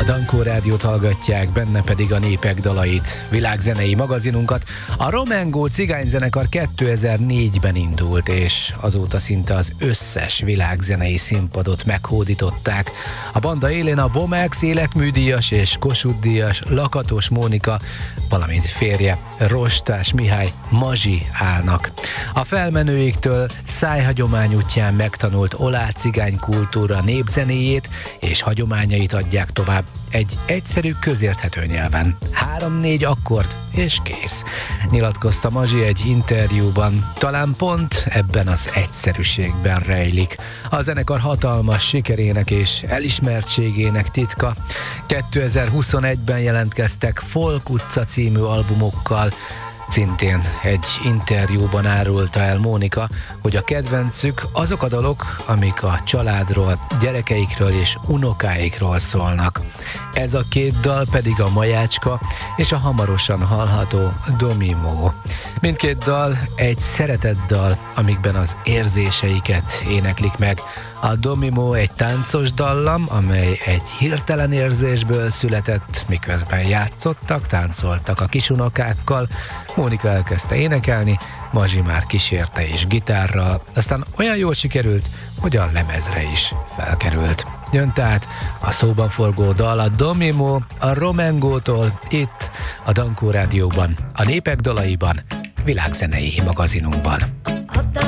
Dankó Rádiót hallgatják, benne pedig a népek dalait, világzenei magazinunkat. A Romengo cigányzenekar 2004-ben indult, és azóta szinte az összes világzenei színpadot meghódították. A banda élén a Vomex életműdíjas és Kossuth-díjas Lakatos Mónika, valamint férje Rostás Mihály Mazsi állnak. A felmenőiktől szájhagyomány útján megtanult oláh cigány kultúra népzenéjét és hagyományait adják tovább egy egyszerű, közérthető nyelven. 3-4 akkord és kész. Nyilatkozta Mazsi egy interjúban. Talán pont ebben az egyszerűségben rejlik a zenekar hatalmas sikerének és elismertségének titka. 2021-ben jelentkeztek Folk utca című albumokkal. Szintén egy interjúban árulta el Mónika, hogy a kedvencük azok a dalok, amik a családról, gyerekeikről és unokáikról szólnak. Ez a két dal pedig a Majácska és a hamarosan hallható Domimo. Mindkét dal egy szeretetdal, amikben az érzéseiket éneklik meg. A Domimo egy táncos dallam, amely egy hirtelen érzésből született, miközben játszottak, táncoltak a kisunokákkal. Mónika elkezdte énekelni, Mazsi már kísérte is gitárral, aztán olyan jól sikerült, hogy a lemezre is felkerült. Jön tehát a szóban forgó dal, a Domimo, a Romengótól, itt a Dankó Rádióban, a népek dalaiban, világzenei magazinunkban.